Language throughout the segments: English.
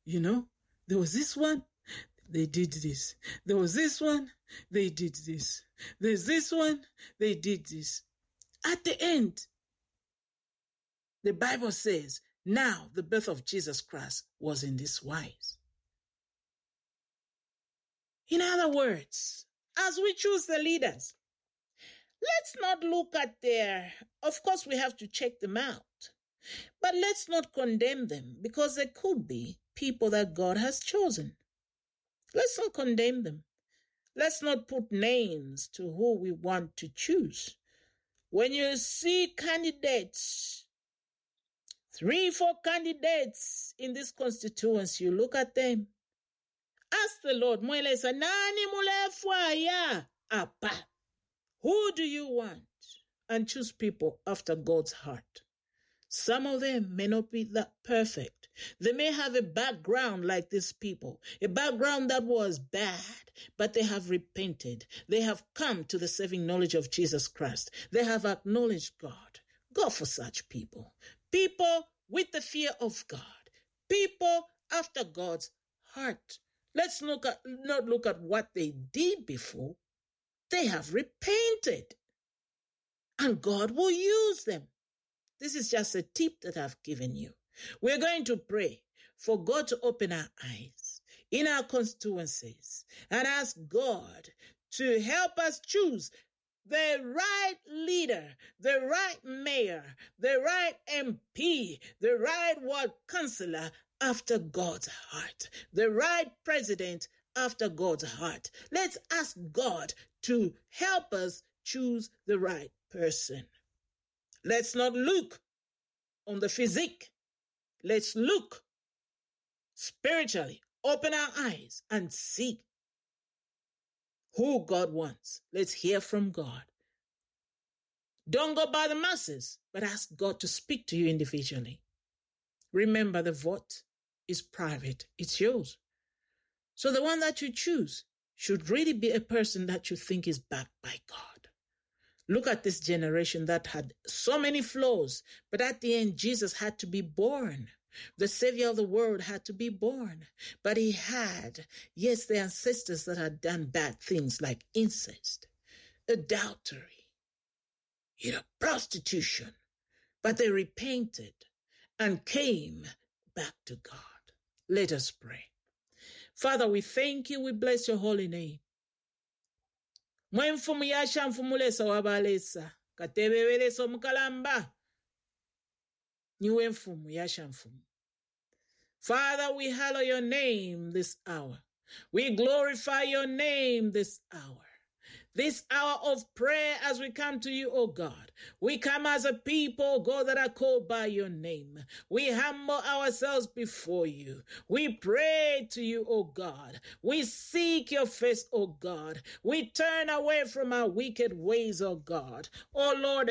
There was this one, they did this. There was this one, they did this. There's this one, they did this. At the end, the Bible says, now the birth of Jesus Christ was in this wise. In other words, as we choose the leaders, let's not look at of course we have to check them out, but let's not condemn them because they could be people that God has chosen. Let's not condemn them. Let's not put names to who we want to choose. When you see candidates, 3-4 candidates in this constituency, you look at them. Ask the Lord, nani mulefwaya apa? Who do you want? And choose people after God's heart. Some of them may not be that perfect. They may have a background like these people, a background that was bad, but they have repented. They have come to the saving knowledge of Jesus Christ. They have acknowledged God. Go for such people. People with the fear of God. People after God's heart. Let's not look at what they did before. They have repented. And God will use them. This is just a tip that I've given you. We're going to pray for God to open our eyes in our constituencies and ask God to help us choose the right leader, the right mayor, the right MP, the right ward councillor after God's heart, the right president after God's heart. Let's ask God to help us choose the right person. Let's not look on the physique. Let's look spiritually. Open our eyes and see who God wants. Let's hear from God. Don't go by the masses, but ask God to speak to you individually. Remember, the vote is private. It's yours. So the one that you choose should really be a person that you think is backed by God. Look at this generation that had so many flaws, but at the end, Jesus had to be born. The Savior of the world had to be born. But he had, yes, the ancestors that had done bad things like incest, adultery, prostitution. But they repented and came back to God. Let us pray. Father, we thank you. We bless your holy name. Mwenfumu yasha mfumulesa wabalesa. Katebebelesa omukalamba. Niwe mfumu yasha mfumu. Father, we hallow your name this hour. We glorify your name this hour. This hour of prayer as we come to you, O God. We come as a people, God, that are called by your name. We humble ourselves before you. We pray to you, O God. We seek your face, O God. We turn away from our wicked ways, O God. O Lord,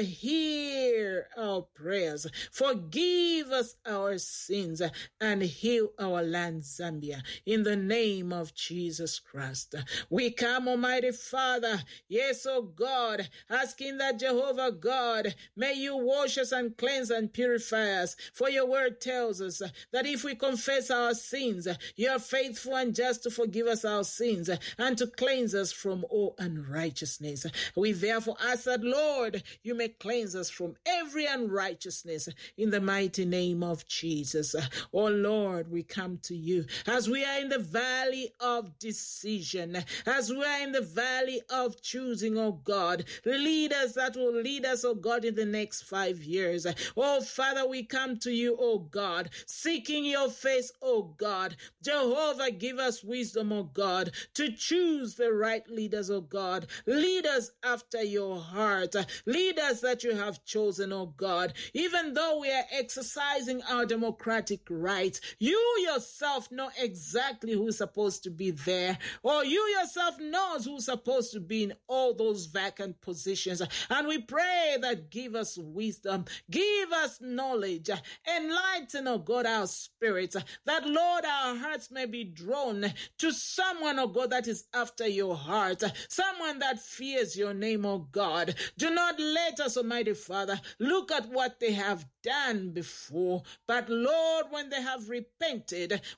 hear our prayers. Forgive us our sins and heal our land, Zambia. In the name of Jesus Christ. We come, Almighty Father, yes, oh God, asking that Jehovah God, may you wash us and cleanse and purify us. For your word tells us that if we confess our sins, you are faithful and just to forgive us our sins and to cleanse us from all unrighteousness. We therefore ask that, Lord, you may cleanse us from every unrighteousness in the mighty name of Jesus. Oh Lord, we come to you as we are in the valley of decision, as we are in the valley of choosing, oh God, leaders that will lead us, oh God, in the next 5 years. Oh Father, we come to you, oh God, seeking your face, oh God. Jehovah, give us wisdom, oh God, to choose the right leaders, oh God. Leaders after your heart. Leaders that you have chosen, oh God. Even though we are exercising our democratic rights, you yourself know exactly who's supposed to be there. Or you yourself knows who's supposed to be in all those vacant positions. And we pray that give us wisdom, give us knowledge, enlighten, oh God, our spirits, that, Lord, our hearts may be drawn to someone, oh God, that is after your heart, someone that fears your name, oh God. Do not let us, Almighty Father, look at what they have done before, but Lord, when they have repented,